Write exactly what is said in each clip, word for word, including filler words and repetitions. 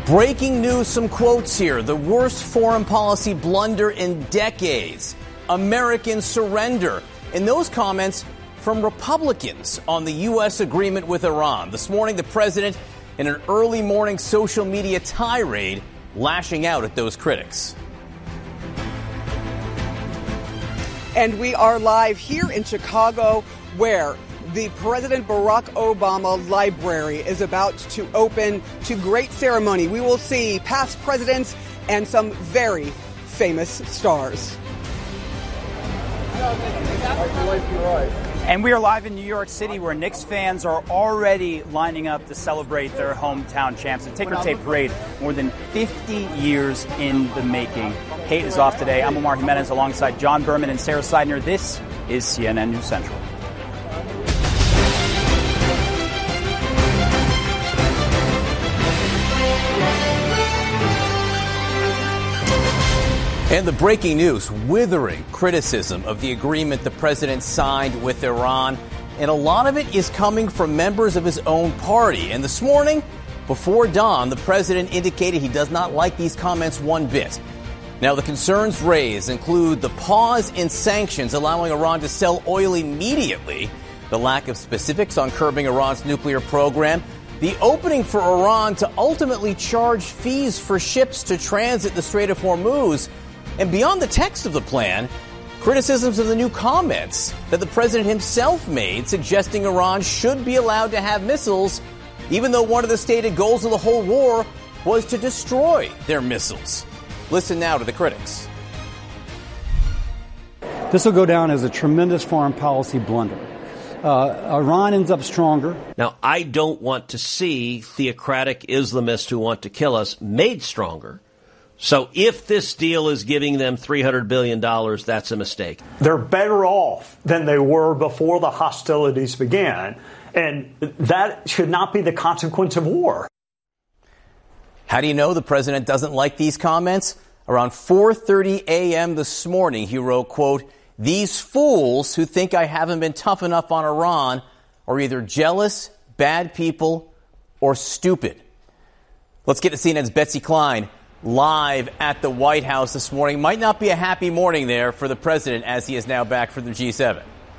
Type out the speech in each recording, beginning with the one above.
Breaking news, some quotes here. The worst foreign policy blunder in decades. American surrender. And those comments from Republicans on the U S agreement with Iran. This morning, the president, in an early morning social media tirade, lashing out at those critics. And we are live here in Chicago, where the President Barack Obama Library is about to open to great ceremony. We will see past presidents and some very famous stars. And we are live in New York City, where Knicks fans are already lining up to celebrate their hometown champs. The ticker tape parade, more than fifty years in the making. Kate is off today. I'm Omar Jimenez alongside John Berman and Sarah Seidner. This is C N N News Central. And the breaking news, withering criticism of the agreement the president signed with Iran. And a lot of it is coming from members of his own party. And this morning, before dawn, the president indicated he does not like these comments one bit. Now, the concerns raised include the pause in sanctions allowing Iran to sell oil immediately, the lack of specifics on curbing Iran's nuclear program, the opening for Iran to ultimately charge fees for ships to transit the Strait of Hormuz. And beyond the text of the plan, criticisms of the new comments that the president himself made, suggesting Iran should be allowed to have missiles, even though one of the stated goals of the whole war was to destroy their missiles. Listen now to the critics. This will go down as a tremendous foreign policy blunder. Uh, Iran ends up stronger. Now, I don't want to see theocratic Islamists who want to kill us made stronger. So if this deal is giving them three hundred billion dollars, that's a mistake. They're better off than they were before the hostilities began. And that should not be the consequence of war. How do you know the president doesn't like these comments? Around four thirty a.m. this morning, he wrote, quote, "These fools who think I haven't been tough enough on Iran are either jealous, bad people, or stupid." Let's get to C N N's Betsy Klein live at the White House this morning. Might not be a happy morning there for the president as he is now back from the G seven.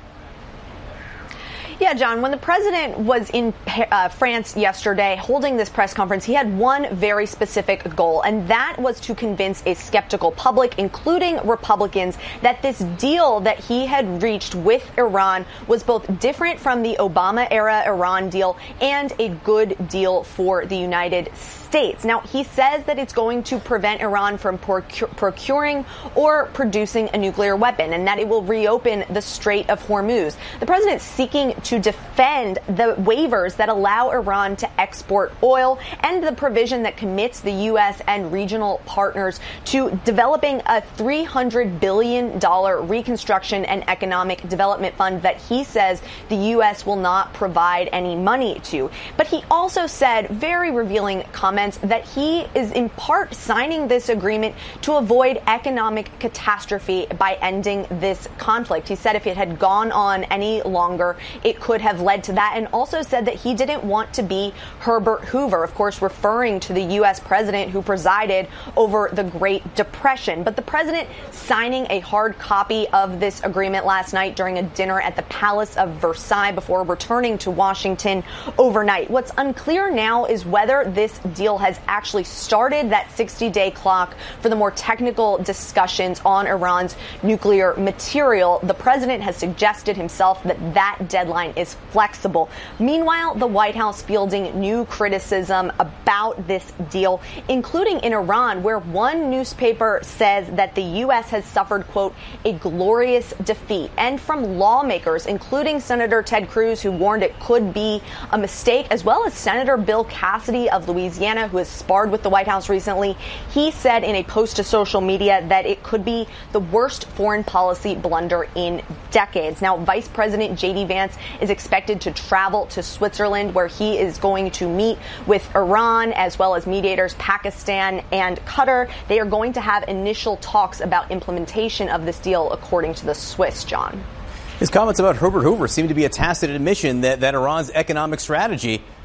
Yeah, John, when the president was in uh, France yesterday holding this press conference, he had one very specific goal, and that was to convince a skeptical public, including Republicans, that this deal that he had reached with Iran was both different from the Obama-era Iran deal and a good deal for the United States. Now, he says that it's going to prevent Iran from procure, procuring or producing a nuclear weapon, and that it will reopen the Strait of Hormuz. The president's seeking to defend the waivers that allow Iran to export oil and the provision that commits the U S and regional partners to developing a three hundred billion dollars reconstruction and economic development fund that he says the U S will not provide any money to. But he also said, very revealing comments, that he is in part signing this agreement to avoid economic catastrophe by ending this conflict. He said if it had gone on any longer, it could have led to that, and also said that he didn't want to be Herbert Hoover, of course, referring to the U S president who presided over the Great Depression. But the president signing a hard copy of this agreement last night during a dinner at the Palace of Versailles before returning to Washington overnight. What's unclear now is whether this deal has actually started that sixty-day clock for the more technical discussions on Iran's nuclear material. The president has suggested himself that that deadline is flexible. Meanwhile, the White House fielding new criticism about this deal, including in Iran, where one newspaper says that the U S has suffered, quote, a glorious defeat, and from lawmakers, including Senator Ted Cruz, who warned it could be a mistake, as well as Senator Bill Cassidy of Louisiana, who has sparred with the White House recently. He said in a post to social media that it could be the worst foreign policy blunder in decades. Now, Vice President J D Vance is expected to travel to Switzerland, where he is going to meet with Iran as well as mediators Pakistan and Qatar. They are going to have initial talks about implementation of this deal, according to the Swiss, John. His comments about Herbert Hoover seem to be a tacit admission that, that Iran's economic strategy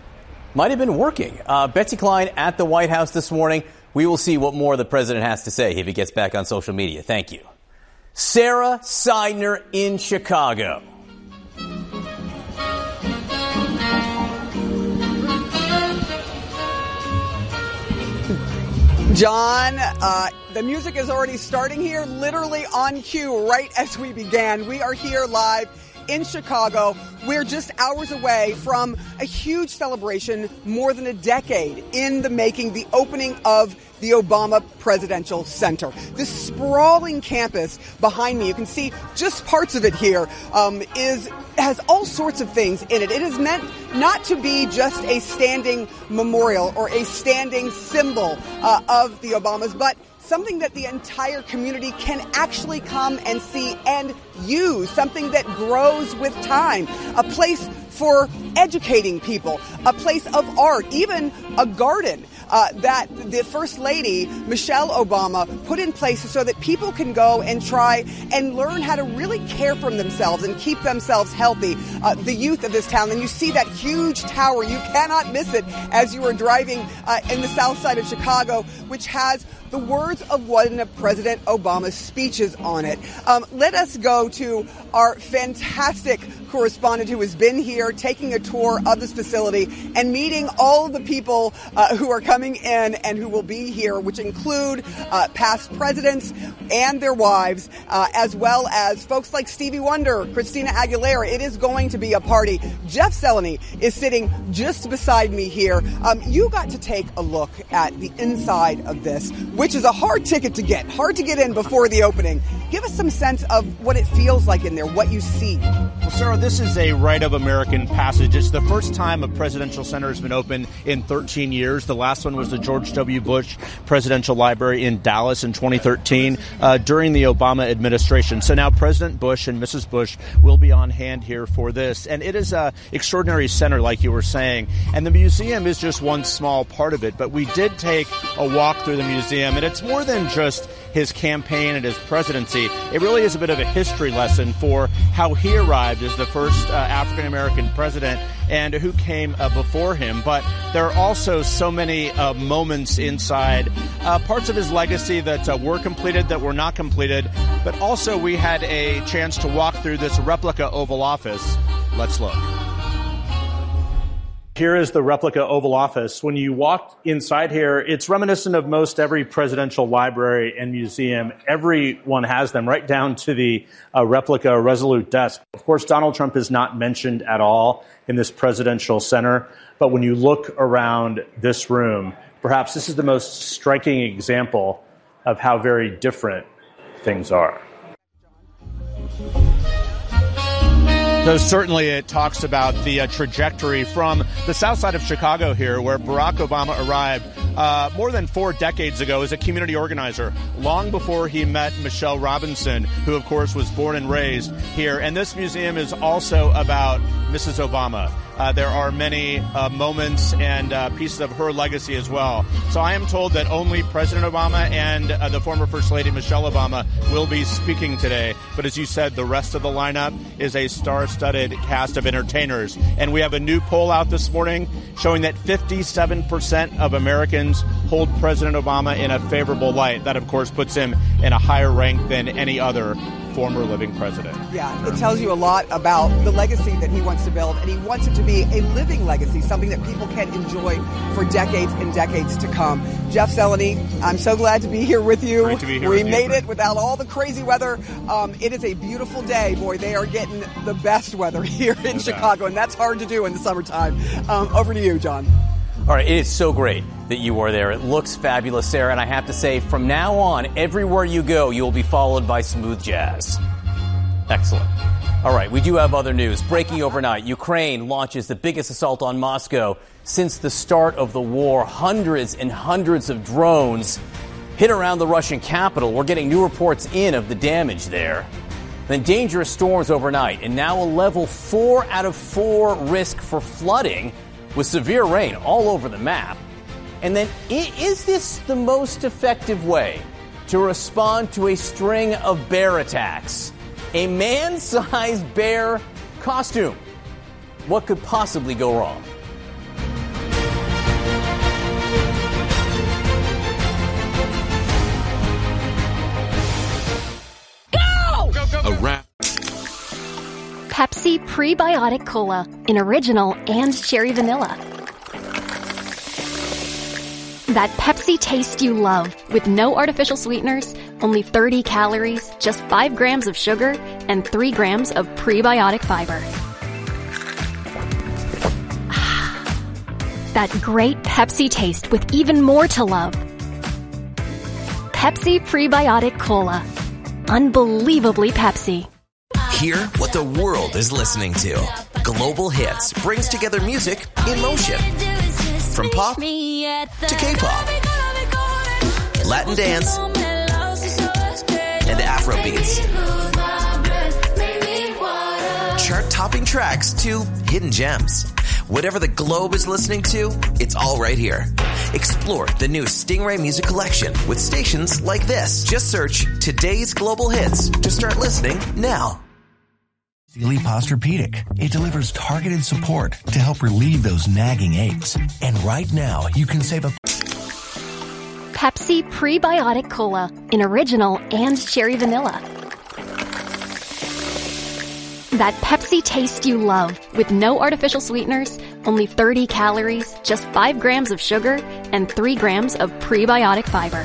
might have been working. Uh, Betsy Klein at the White House this morning. We will see what more the president has to say if he gets back on social media. Thank you. Sarah Seidner in Chicago. John, uh, the music is already starting here, literally on cue, right as we began. We are here live in Chicago. We're just hours away from a huge celebration, more than a decade in the making, the opening of the Obama Presidential Center. This sprawling campus behind me, you can see just parts of it here, um, is has all sorts of things in it. It is meant not to be just a standing memorial or a standing symbol uh, of the Obamas, but something that the entire community can actually come and see and use, something that grows with time, a place for educating people, a place of art, even a garden uh, that the First Lady, Michelle Obama, put in place so that people can go and try and learn how to really care for themselves and keep themselves healthy. Uh, the youth of this town, and you see that huge tower, you cannot miss it as you are driving uh, in the south side of Chicago, which has the words of one of President Obama's speeches on it. Um, let us go to our fantastic correspondent who has been here taking a tour of this facility and meeting all of the people uh, who are coming in and who will be here, which include uh, past presidents and their wives, uh, as well as folks like Stevie Wonder, Christina Aguilera. It is going to be a party. Jeff Zeleny is sitting just beside me here. Um, you got to take a look at the inside of this, which is a hard ticket to get, hard to get in before the opening. Give us some sense of what it feels like in there, what you see. Well, Sarah, this is a rite of American passage. It's the first time a presidential center has been open in thirteen years. The last one was the George W. Bush Presidential Library in Dallas in twenty thirteen uh, during the Obama administration. So now President Bush and Missus Bush will be on hand here for this. And it is an extraordinary center, like you were saying. And the museum is just one small part of it. But we did take a walk through the museum, and it's more than just his campaign and his presidency. It really is a bit of a history lesson for how he arrived as the first uh, African-American president and who came uh, before him. But there are also so many uh, moments inside, uh, parts of his legacy that uh, were completed, that were not completed. But also we had a chance to walk through this replica Oval Office. Let's look. Here is the replica Oval Office. When you walk inside here, it's reminiscent of most every presidential library and museum. Everyone has them, right down to the uh, replica Resolute desk. Of course, Donald Trump is not mentioned at all in this presidential center. But when you look around this room, perhaps this is the most striking example of how very different things are. So certainly it talks about the uh, trajectory from the south side of Chicago here, where Barack Obama arrived uh, more than four decades ago as a community organizer, long before he met Michelle Robinson, who, of course, was born and raised here. And this museum is also about Missus Obama. Uh, there are many uh, moments and uh, pieces of her legacy as well. So I am told that only President Obama and uh, the former First Lady Michelle Obama will be speaking today. But as you said, the rest of the lineup is a star-studded cast of entertainers. And we have a new poll out this morning showing that fifty-seven percent of Americans hold President Obama in a favorable light. That, of course, puts him in a higher rank than any other former living president. Yeah, it tells you a lot about the legacy that he wants to build, and he wants it to be a living legacy, something that people can enjoy for decades and decades to come. Jeff Zeleny, I'm so glad to be here with you. Great to be here we with you. made it without all the crazy weather. Um, it is a beautiful day. Boy, they are getting the best weather here in No Chicago, doubt. and that's hard to do in the summertime. Um, over to you, John. All right, it is so great that you are there. It looks fabulous, Sarah, and I have to say, from now on, everywhere you go, you will be followed by smooth jazz. Excellent. All right, we do have other news. Breaking overnight, Ukraine launches the biggest assault on Moscow since the start of the war. Hundreds and hundreds of drones hit around the Russian capital. We're getting new reports in of the damage there. Then dangerous storms overnight, and now a level four out of four risk for flooding with severe rain all over the map. And then, is this the most effective way to respond to a string of bear attacks? A man-sized bear costume. What could possibly go wrong? Prebiotic Cola in original and cherry vanilla. That Pepsi taste you love with no artificial sweeteners, only thirty calories, just five grams of sugar, and three grams of prebiotic fiber. That great Pepsi taste with even more to love. Pepsi Prebiotic Cola. Unbelievably Pepsi. Hear what the world is listening to. Global Hits brings together music in motion. From pop to K-pop, Latin dance, and Afrobeats. Chart-topping tracks to hidden gems. Whatever the globe is listening to, it's all right here. Explore the new Stingray Music Collection with stations like this. Just search Today's Global Hits to start listening now. Sealy Posturepedic. It delivers targeted support to help relieve those nagging aches. And right now, you can save a... Pepsi Prebiotic Cola in original and cherry vanilla. That Pepsi taste you love with no artificial sweeteners, only thirty calories, just five grams of sugar, and three grams of prebiotic fiber.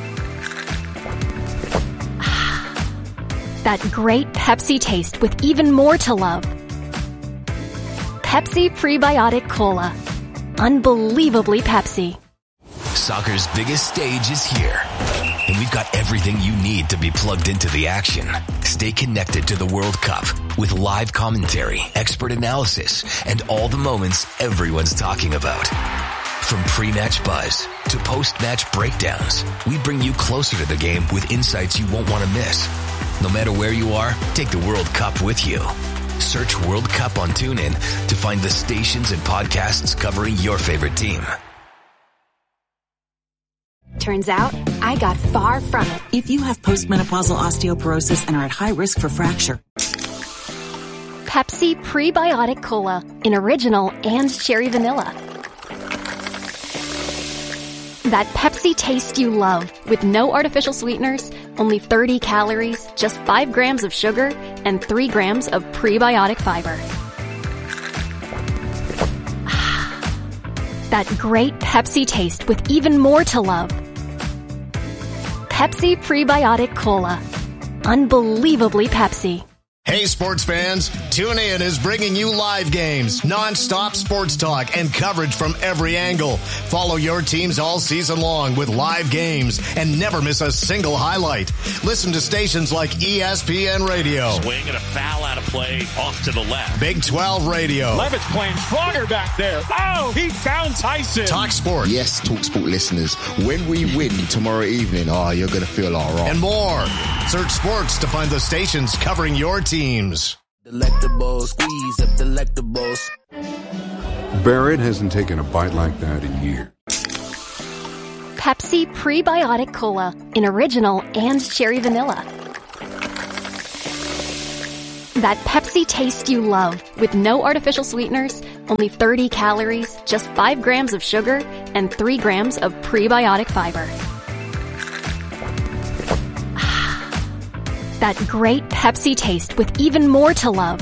That great Pepsi taste with even more to love. Pepsi Prebiotic Cola. Unbelievably Pepsi. Soccer's biggest stage is here, and we've got everything you need to be plugged into the action. Stay connected to the World Cup with live commentary, expert analysis, and all the moments everyone's talking about. From pre-match buzz to post-match breakdowns, we bring you closer to the game with insights you won't want to miss. No matter where you are, take the World Cup with you. Search World Cup on TuneIn to find the stations and podcasts covering your favorite team. Turns out, I got far from it. If you have postmenopausal osteoporosis and are at high risk for fracture. Pepsi Prebiotic Cola in original and cherry vanilla. That Pepsi taste you love with no artificial sweeteners, only thirty calories, just five grams of sugar, and three grams of prebiotic fiber. That great Pepsi taste with even more to love. Pepsi Prebiotic Cola. Unbelievably Pepsi. Hey sports fans, TuneIn is bringing you live games, non-stop sports talk, and coverage from every angle. Follow your teams all season long with live games and never miss a single highlight. Listen to stations like E S P N Radio. Swing and a foul out of play off to the left. Big twelve Radio. Levitt's playing stronger back there. Oh, he found Tyson. Talk Sport. Yes, Talk Sport listeners, when we win tomorrow evening, oh, you're going to feel all right. And more. Search sports to find the stations covering your team. Teams. Delectable, squeeze of delectables. Barrett hasn't taken a bite like that in years. Pepsi Prebiotic Cola in original and cherry vanilla. That Pepsi taste you love with no artificial sweeteners, only thirty calories, just five grams of sugar, and three grams of prebiotic fiber. That great Pepsi taste with even more to love.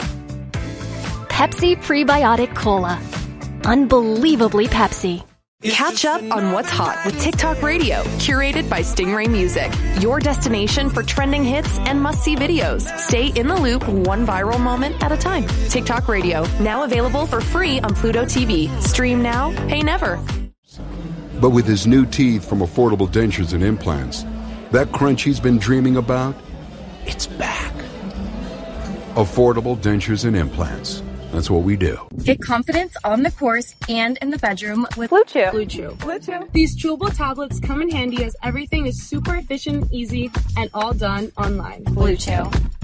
Pepsi Prebiotic Cola. Unbelievably Pepsi. Catch up on what's hot with TikTok Radio, curated by Stingray Music. Your destination for trending hits and must-see videos. Stay in the loop one viral moment at a time. TikTok Radio, now available for free on Pluto T V. Stream now, pay never. But with his new teeth from Affordable Dentures and Implants, that crunch he's been dreaming about, it's back. Affordable Dentures and Implants. That's what we do. Get confidence on the course and in the bedroom with Blue Chew. Blue Chew. Blue Chew. These chewable tablets come in handy as everything is super efficient, easy, and all done online. Blue Chew.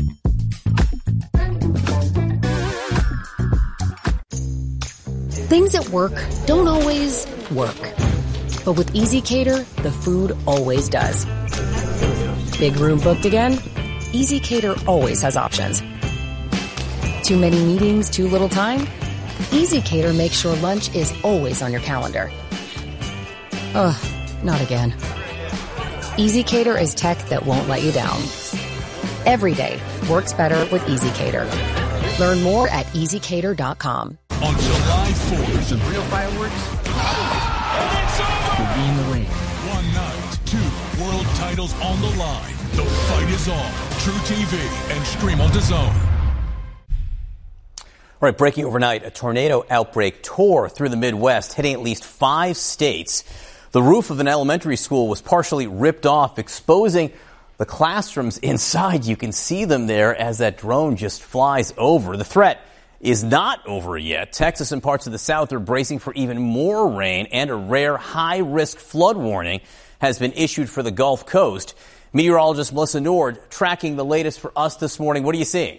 Things at work don't always work. But with EasyCater, the food always does. Big room booked again? EasyCater always has options. Too many meetings, too little time? EasyCater makes sure lunch is always on your calendar. Ugh, not again. EasyCater is tech that won't let you down. Every day works better with EasyCater. Learn more at easy cater dot com. On July fourth, some real fireworks. You'll be in the ring. One night, two world titles on the line. The fight is on. True T V and stream on D A Z N. All right, breaking overnight, a tornado outbreak tore through the Midwest, hitting at least five states. The roof of an elementary school was partially ripped off, exposing the classrooms inside. You can see them there as that drone just flies over. The threat is not over yet. Texas and parts of the South are bracing for even more rain, and a rare high-risk flood warning has been issued for the Gulf Coast. Meteorologist Melissa Nord tracking the latest for us this morning. What are you seeing?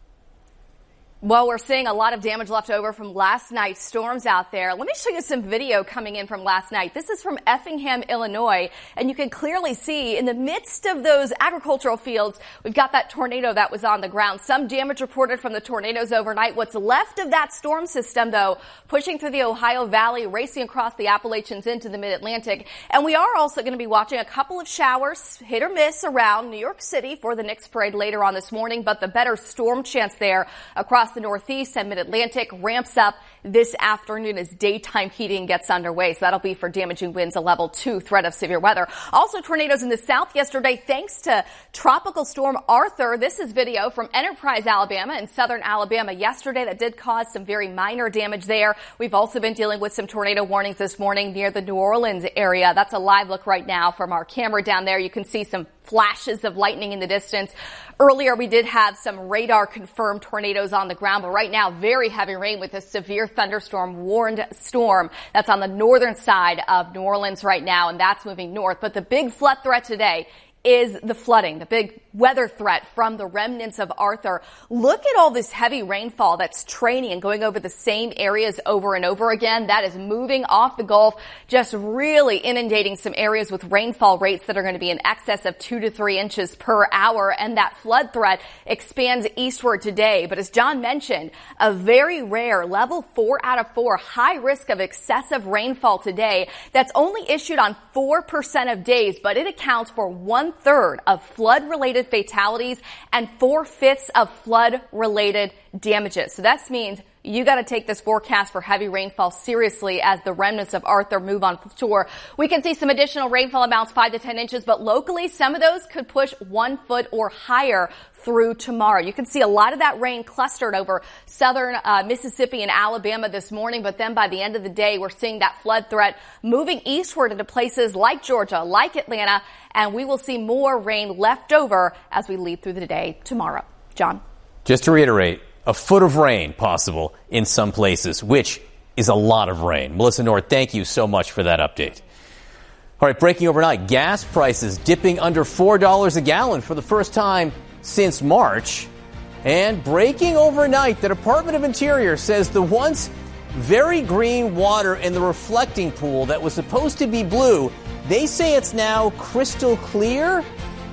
Well, we're seeing a lot of damage left over from last night's storms out there. Let me show you some video coming in from last night. This is from Effingham, Illinois, and you can clearly see in the midst of those agricultural fields, we've got that tornado that was on the ground. Some damage reported from the tornadoes overnight. What's left of that storm system, though, pushing through the Ohio Valley, racing across the Appalachians into the Mid-Atlantic. And we are also going to be watching a couple of showers, hit or miss, around New York City for the Knicks parade later on this morning, but the better storm chance there across the Northeast and Mid-Atlantic ramps up this afternoon as daytime heating gets underway. So that'll be for damaging winds, a level two threat of severe weather. Also tornadoes in the South yesterday thanks to Tropical Storm Arthur. This is video from Enterprise, Alabama and southern Alabama yesterday that did cause some very minor damage there. We've also been dealing with some tornado warnings this morning near the New Orleans area. That's a live look right now from our camera down there. You can see some flashes of lightning in the distance. Earlier, we did have some radar-confirmed tornadoes on the ground, but right now, very heavy rain with a severe thunderstorm warned storm that's on the northern side of New Orleans right now, and that's moving north. But the big flood threat today is the flooding, the big weather threat from the remnants of Arthur. Look at all this heavy rainfall that's training and going over the same areas over and over again. That is moving off the Gulf, just really inundating some areas with rainfall rates that are going to be in excess of two to three inches per hour. And that flood threat expands eastward today. But as John mentioned, a very rare level four out of four high risk of excessive rainfall today that's only issued on four percent of days, but it accounts for one third of flood-related fatalities and four-fifths of flood-related damages. So that means you got to take this forecast for heavy rainfall seriously as the remnants of Arthur move on shore. We can see some additional rainfall amounts, five to ten inches, but locally, some of those could push one foot or higher through tomorrow. You can see a lot of that rain clustered over southern uh, Mississippi and Alabama this morning, but then by the end of the day, we're seeing that flood threat moving eastward into places like Georgia, like Atlanta, and we will see more rain left over as we lead through the day tomorrow. John? Just to reiterate, a foot of rain possible in some places, which is a lot of rain. Melissa Nord, thank you so much for that update. All right, breaking overnight, gas prices dipping under four dollars a gallon for the first time since March. And breaking overnight, the Department of Interior says the once very green water in the reflecting pool that was supposed to be blue, they say it's now crystal clear.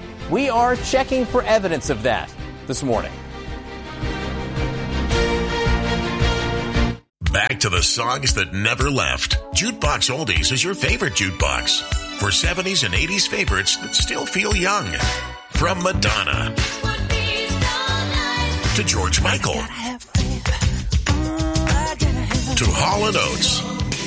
We are checking for evidence of that this morning. Back to the songs that never left. Jukebox Oldies is your favorite jukebox. For seventies and eighties favorites that still feel young. From Madonna to George Michael to Hall and Oates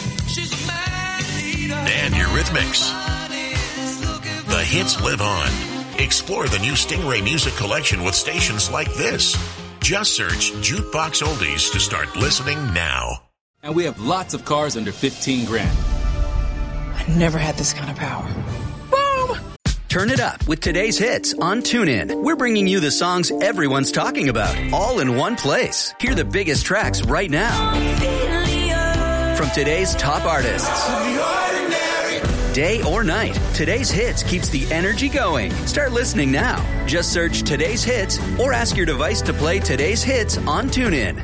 and Eurythmics. The hits live on. Explore the new Stingray Music Collection with stations like this. Just search Jukebox Oldies to start listening now. And we have lots of cars under fifteen grand. I never had this kind of power. Boom! Turn it up with today's hits on TuneIn. We're bringing you the songs everyone's talking about, all in one place. Hear the biggest tracks right now. From today's top artists. Day or night, today's hits keeps the energy going. Start listening now. Just search today's hits or ask your device to play today's hits on TuneIn.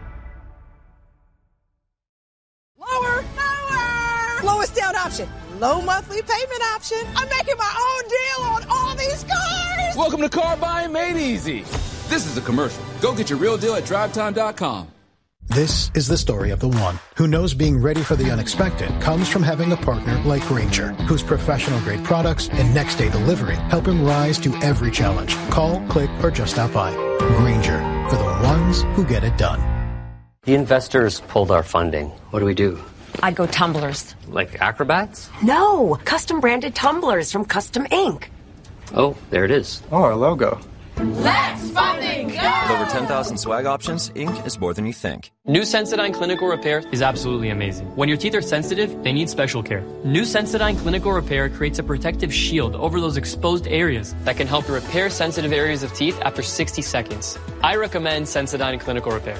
Lower, lower. Lowest down option. Low monthly payment option. I'm making my own deal on all these cars. Welcome to Car Buying Made Easy. This is a commercial. Go get your real deal at drive time dot com. This is the story of the one who knows being ready for the unexpected comes from having a partner like Grainger, whose professional-grade products and next-day delivery help him rise to every challenge. Call, click, or just stop by. Grainger, for the ones ones who get it done. The investors pulled our funding. What do we do? I go tumblers. Like acrobats? No, custom branded tumblers from Custom Ink. Oh, there it is. Oh, our logo. Let's funding go! With over ten thousand swag options, Ink is more than you think. New Sensodyne Clinical Repair is absolutely amazing. When your teeth are sensitive, they need special care. New Sensodyne Clinical Repair creates a protective shield over those exposed areas that can help repair sensitive areas of teeth after sixty seconds. I recommend Sensodyne Clinical Repair.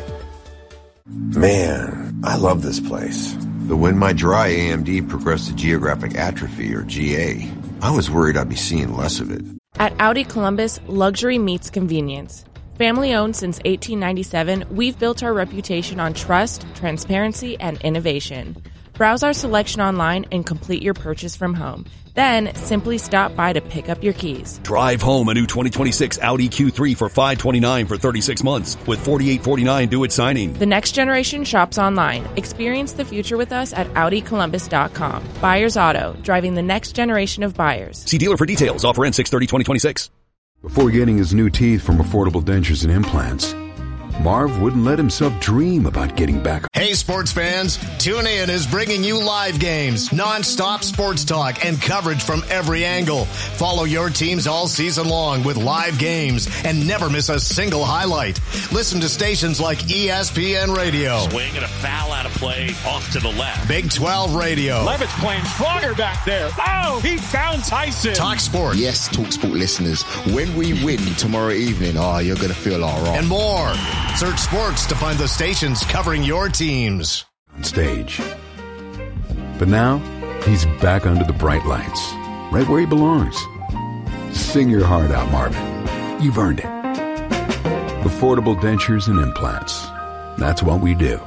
Man, I love this place. But when my dry A M D progressed to geographic atrophy, or G A, I was worried I'd be seeing less of it. At Audi Columbus, luxury meets convenience. Family owned since eighteen ninety-seven, we've built our reputation on trust, transparency, and innovation. Browse our selection online and complete your purchase from home. Then, simply stop by to pick up your keys. Drive home a new twenty twenty-six Audi Q three for five hundred twenty-nine dollars for thirty-six months with forty-eight forty-nine due at signing. The next generation shops online. Experience the future with us at Audi Columbus dot com. Buyers Auto, driving the next generation of buyers. See dealer for details. Offer ends six thirty twenty twenty-six. Before getting his new teeth from Affordable Dentures and Implants, Marv wouldn't let himself dream about getting back. Hey, sports fans, TuneIn is bringing you live games, non-stop sports talk, and coverage from every angle. Follow your teams all season long with live games and never miss a single highlight. Listen to stations like E S P N Radio. Swing and a foul out of play off to the left. Big twelve Radio. Levitt's playing stronger back there. Oh, he found Tyson. Talk Sport. Yes, Talk Sport listeners, when we win tomorrow evening, oh, you're going to feel all right. And more. Search sports to find the stations covering your teams. On stage. But now, he's back under the bright lights, right where he belongs. Sing your heart out, Marvin. You've earned it. Affordable Dentures and Implants. That's what we do.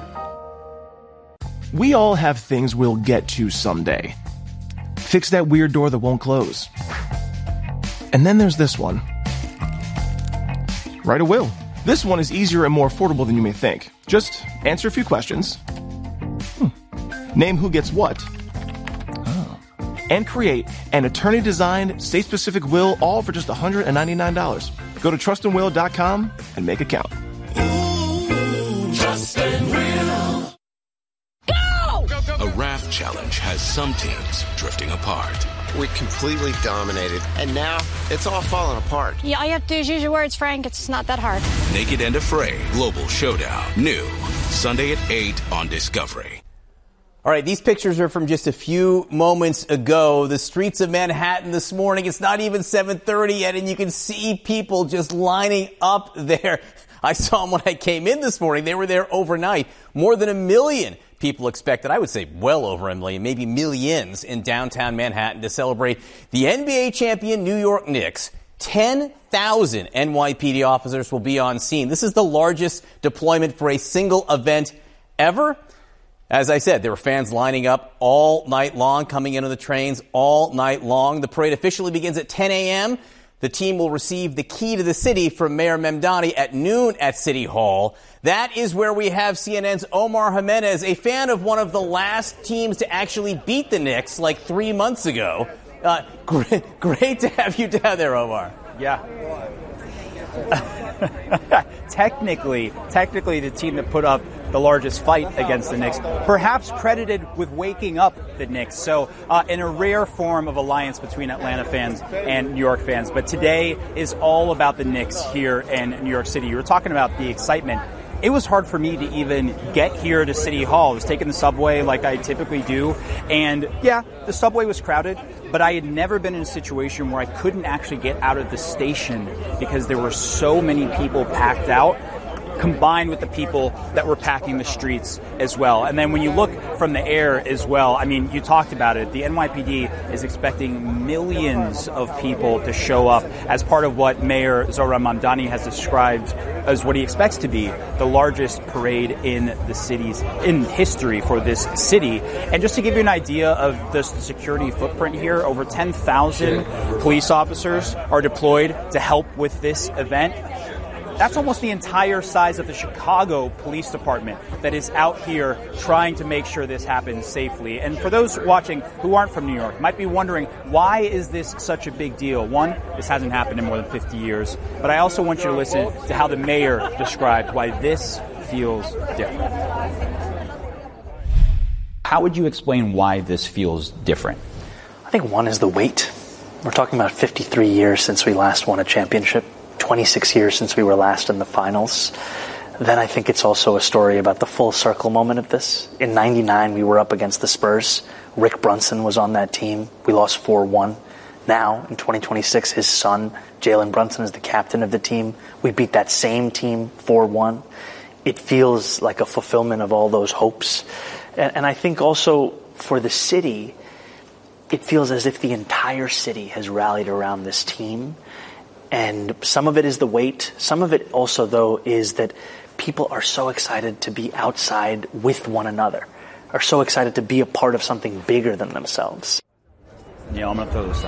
We all have things we'll get to someday. Fix that weird door that won't close. And then there's this one. Write a will. This one is easier and more affordable than you may think. Just answer a few questions. Hmm. Name who gets what. Oh. And create an attorney-designed, state-specific will, all for just one hundred ninety-nine dollars. Go to trust and will dot com and make it count. Ooh, Trust and Will. Go! Go, go, go! A raft challenge has some teams drifting apart. We completely dominated, and now it's all falling apart. Yeah, all you have to do is use your words, Frank. It's not that hard. Naked and Afraid Global Showdown. New. Sunday at eight on Discovery. All right, these pictures are from just a few moments ago. The streets of Manhattan this morning. It's not even seven thirty yet, and you can see people just lining up there. I saw them when I came in this morning. They were there overnight. More than a million people expected, I would say well over a million, maybe millions in downtown Manhattan to celebrate the N B A champion New York Knicks. ten thousand N Y P D officers will be on scene. This is the largest deployment for a single event ever. As I said, there were fans lining up all night long, coming in on the trains all night long. The parade officially begins at ten a.m. The team will receive the key to the city from Mayor Mamdani at noon at City Hall. That is where we have C N N's Omar Jimenez, a fan of one of the last teams to actually beat the Knicks like three months ago. Uh, great, great to have you down there, Omar. Yeah. technically, technically the team that put up the largest fight against the Knicks, perhaps credited with waking up the Knicks. So uh, in a rare form of alliance between Atlanta fans and New York fans. But today is all about the Knicks here in New York City. You were talking about the excitement. It was hard for me to even get here to City Hall. I was taking the subway like I typically do. And yeah, the subway was crowded, but I had never been in a situation where I couldn't actually get out of the station because there were so many people packed out, combined with the people that were packing the streets as well. And then when you look from the air as well, I mean, you talked about it. The N Y P D is expecting millions of people to show up as part of what Mayor Zohran Mamdani has described as what he expects to be the largest parade in the city's in history for this city. And just to give you an idea of the security footprint here, over ten thousand police officers are deployed to help with this event. That's almost the entire size of the Chicago Police Department that is out here trying to make sure this happens safely. And for those watching who aren't from New York, might be wondering, why is this such a big deal? One, this hasn't happened in more than fifty years. But I also want you to listen to how the mayor described why this feels different. How would you explain why this feels different? I think one is the weight. We're talking about fifty-three years since we last won a championship, twenty-six years since we were last in the finals. Then I think it's also a story about the full circle moment of this. In ninety-nine, we were up against the Spurs. Rick Brunson was on that team. We lost four one. Now, in twenty twenty-six, his son, Jalen Brunson, is the captain of the team. We beat that same team four one. It feels like a fulfillment of all those hopes. And, and I think also for the city, it feels as if the entire city has rallied around this team. And some of it is the weight. Some of it also, though, is that people are so excited to be outside with one another, are so excited to be a part of something bigger than themselves. Yeah, I'm going to throw this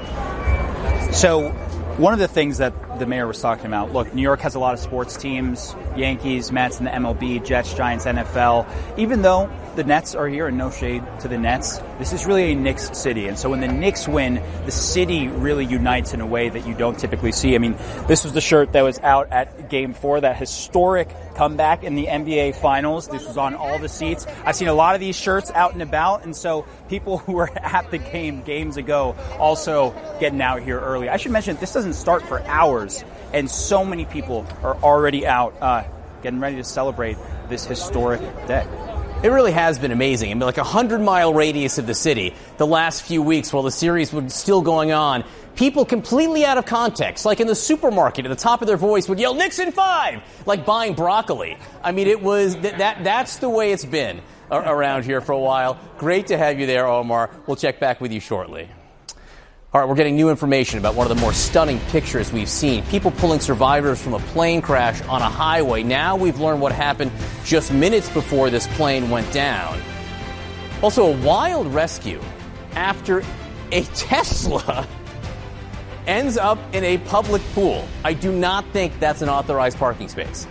up. So one of the things that the mayor was talking about, look, New York has a lot of sports teams, Yankees, Mets in the M L B, Jets, Giants, N F L. Even though the Nets are here, and no shade to the Nets, this is really a Knicks city. And so when the Knicks win, the city really unites in a way that you don't typically see. I mean, this was the shirt that was out at Game four, that historic comeback in the N B A Finals. This was on all the seats. I've seen a lot of these shirts out and about, and so people who were at the game games ago also getting out here early. I should mention, this doesn't start for hours, and so many people are already out uh, getting ready to celebrate this historic day. It really has been amazing. I mean, like a hundred-mile radius of the city the last few weeks while the series was still going on, people completely out of context, like in the supermarket at the top of their voice would yell, "Knicks in five!" like buying broccoli. I mean, it was th- that that's the way it's been a- around here for a while. Great to have you there, Omar. We'll check back with you shortly. All right, we're getting new information about one of the more stunning pictures we've seen. People pulling survivors from a plane crash on a highway. Now we've learned what happened just minutes before this plane went down. Also, a wild rescue after a Tesla ends up in a public pool. I do not think that's an authorized parking space.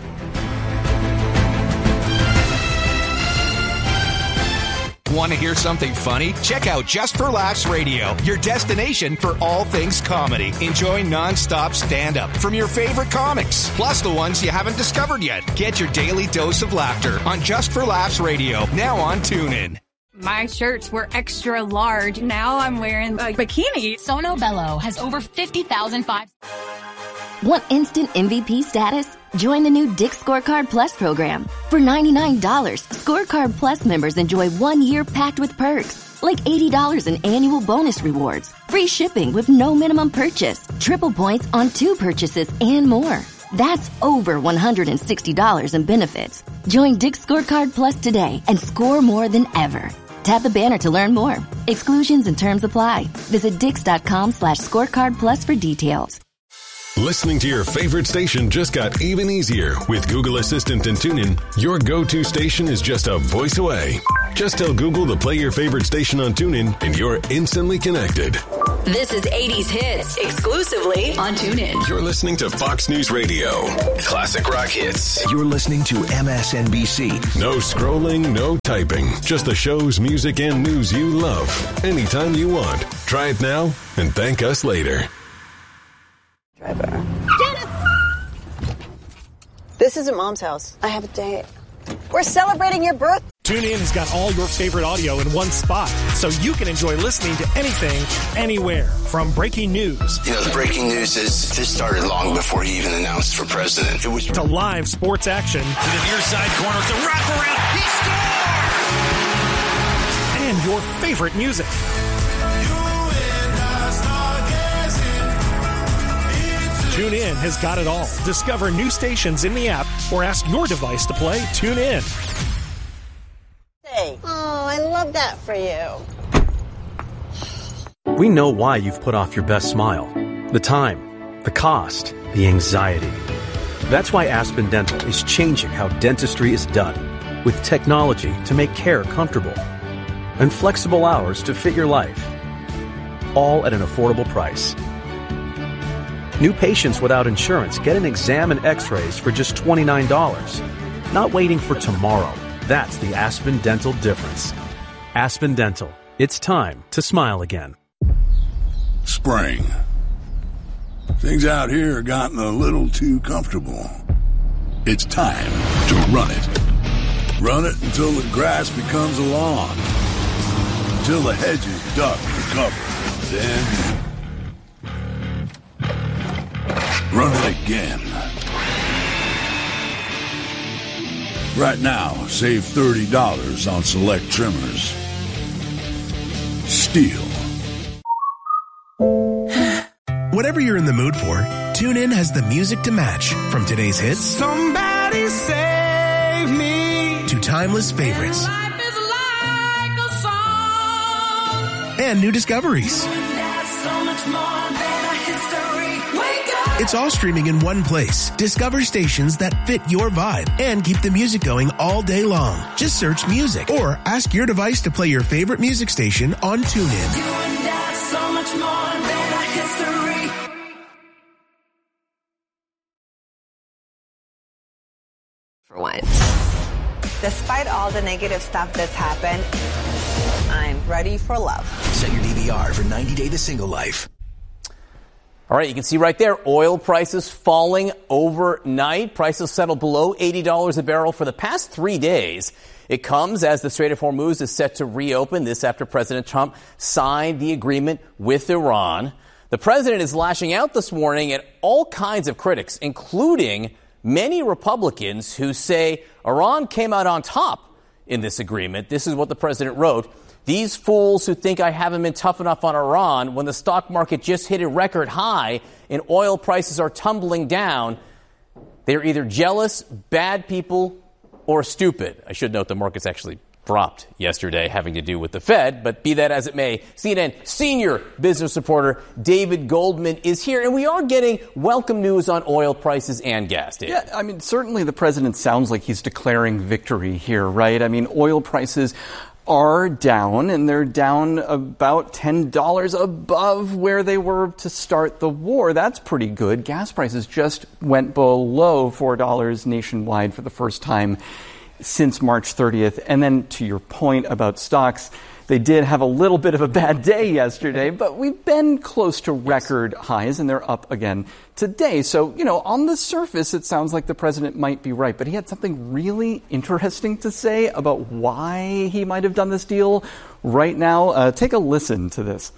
Want to hear something funny? Check out Just for Laughs Radio, your destination for all things comedy. Enjoy nonstop stand-up from your favorite comics, plus the ones you haven't discovered yet. Get your daily dose of laughter on Just for Laughs Radio, now on TuneIn. My shirts were extra large. Now I'm wearing a bikini. Sono Bello has over fifty thousand five. Want instant M V P status? Join the new Dick's Scorecard Plus program. For ninety-nine dollars, Scorecard Plus members enjoy one year packed with perks, like eighty dollars in annual bonus rewards, free shipping with no minimum purchase, triple points on two purchases, and more. That's over one hundred sixty dollars in benefits. Join Dick's Scorecard Plus today and score more than ever. Tap the banner to learn more. Exclusions and terms apply. Visit dix.com slash scorecard plus for details. Listening to your favorite station just got even easier with Google Assistant and TuneIn. Your go-to station is just a voice away. Just tell Google to play your favorite station on TuneIn and you're instantly connected. This is eighties Hits, exclusively on TuneIn. You're listening to Fox News Radio. Classic rock hits. You're listening to M S N B C. No scrolling, no typing. Just the shows, music, and news you love. Anytime you want. Try it now and thank us later. Driver. This isn't Mom's house. I have a date. We're celebrating your birthday. TuneIn has got all your favorite audio in one spot, so you can enjoy listening to anything, anywhere. From breaking news. You know, the breaking news is this started long before he even announced for president. It was to live sports action. To the near side corner, it's a wraparound. He scores! And your favorite music. TuneIn has got it all. Discover new stations in the app or ask your device to play TuneIn. Hey. Oh, I love that for you. We know why you've put off your best smile. The time, the cost, the anxiety. That's why Aspen Dental is changing how dentistry is done, with technology to make care comfortable and flexible hours to fit your life, all at an affordable price. New patients without insurance get an exam and x-rays for just twenty-nine dollars. Not waiting for tomorrow. That's the Aspen Dental difference. Aspen Dental. It's time to smile again. Spring. Things out here have gotten a little too comfortable. It's time to run it. Run it until the grass becomes a lawn. Until the hedges duck for cover. Then run it again. Right now, save thirty dollars on select trimmers. Steel. Whatever you're in the mood for, TuneIn has the music to match. From today's hits, Somebody save me, to timeless favorites, and life is like a song, and new discoveries. so much more than a history. Wake up. It's all streaming in one place. Discover stations that fit your vibe and keep the music going all day long. Just search music or ask your device to play your favorite music station on TuneIn. You and I, so much more than a history. For once. Despite all the negative stuff that's happened, I'm ready for love. Set your D V R for ninety Day the Single Life. All right, you can see right there, oil prices falling overnight. Prices settled below eighty dollars a barrel for the past three days. It comes as the Strait of Hormuz is set to reopen. This after President Trump signed the agreement with Iran. The president is lashing out this morning at all kinds of critics, including many Republicans who say Iran came out on top in this agreement. This is what the president wrote. These fools who think I haven't been tough enough on Iran when the stock market just hit a record high and oil prices are tumbling down, they're either jealous, bad people, or stupid. I should note the markets actually dropped yesterday, having to do with the Fed, but be that as it may, C N N senior business reporter David Goldman is here, and we are getting welcome news on oil prices and gas. David. Yeah, I mean, certainly the president sounds like he's declaring victory here, right? I mean, oil prices are down, and they're down about ten dollars above where they were to start the war. That's pretty good. Gas prices just went below four dollars nationwide for the first time since March thirtieth. And then to your point about stocks, they did have a little bit of a bad day yesterday, but we've been close to record highs, and they're up again today. So, you know, on the surface, it sounds like the president might be right, but he had something really interesting to say about why he might have done this deal right now. Uh, take a listen to this.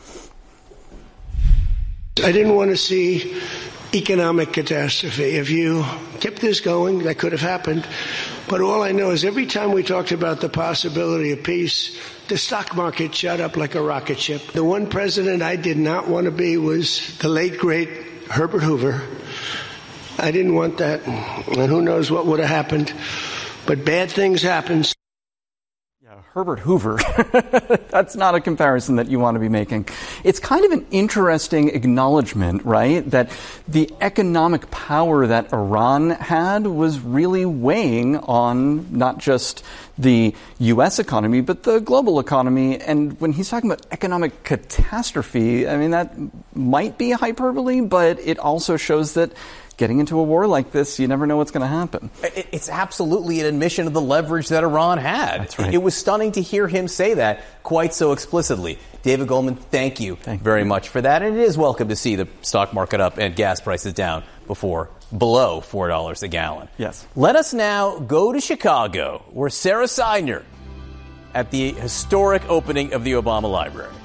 I didn't want to see economic catastrophe. If you kept this going, that could have happened. But all I know is every time we talked about the possibility of peace, the stock market shot up like a rocket ship. The one president I did not want to be was the late, great Herbert Hoover. I didn't want that. And who knows what would have happened. But bad things happen. Herbert Hoover. That's not a comparison that you want to be making. It's kind of an interesting acknowledgement, right? That the economic power that Iran had was really weighing on not just the U S economy, but the global economy. And when he's talking about economic catastrophe, I mean, that might be hyperbole, but it also shows that getting into a war like this, you never know what's going to happen. It's absolutely an admission of the leverage that Iran had. That's right. It was stunning to hear him say that quite so explicitly. David Goldman, thank you thank very you. much for that. And it is welcome to see the stock market up and gas prices down before below four dollars a gallon. Yes. Let us now go to Chicago, where Sarah Seidner at the historic opening of the Obama Library.